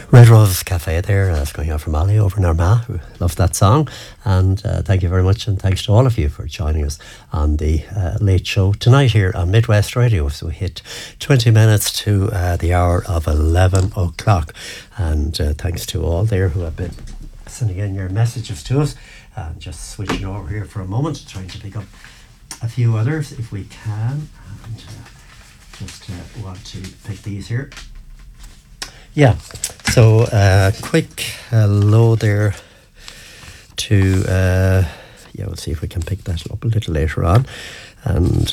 Red Rose Cafe there, that's going out from Ali over in Armagh, who loves that song. And thank you very much, and thanks to all of you for joining us on the late show tonight here on Midwest Radio. So we hit 20 minutes to the hour of 11 o'clock. And thanks to all there who have been sending in your messages to us. Just switching over here for a moment, trying to pick up a few others if we can. And just want to pick these here. Yeah, so quick hello there to, we'll see if we can pick that up a little later on. And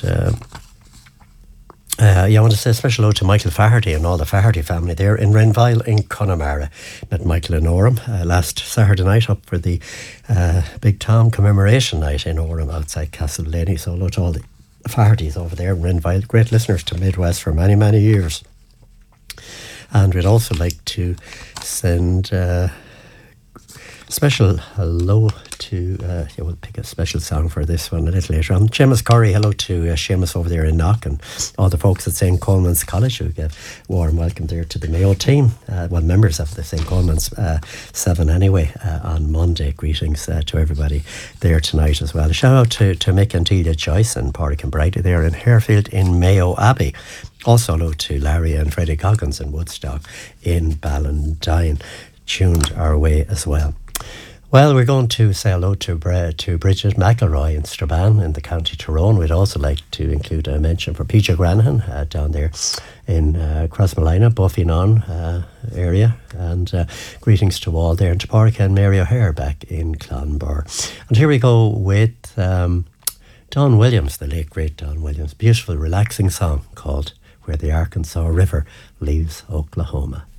I want to say a special hello to Michael Faherty and all the Faherty family there in Renville in Connemara. Met Michael in Orem last Saturday night up for the Big Tom commemoration night in Orem outside Castlelany. So hello to all the Fahertys over there in Renville, great listeners to Midwest for many, many years. And we'd also like to send special hello to, we'll pick a special song for this one a little later on. Seamus Corey, hello to Seamus over there in Knock and all the folks at St. Coleman's College who gave warm welcome there to the Mayo team. Members of the St. Coleman's 7 anyway, on Monday. Greetings to everybody there tonight as well. A shout out to Mick and Delia Joyce and Pádraig and Brady there in Harefield in Mayo Abbey. Also hello to Larry and Freddie Goggins in Woodstock in Ballantyne, tuned our way as well. Well, we're going to say hello to Bridget McElroy in Strabane in the County Tyrone. We'd also like to include a mention for PJ Granahan down there in Crossmolina, Buffynon area. And greetings to all there. And to Pádraig and Mary O'Hare back in Clonbur. And here we go with Don Williams, the late great Don Williams. Beautiful, relaxing song called Where the Arkansas River Leaves Oklahoma.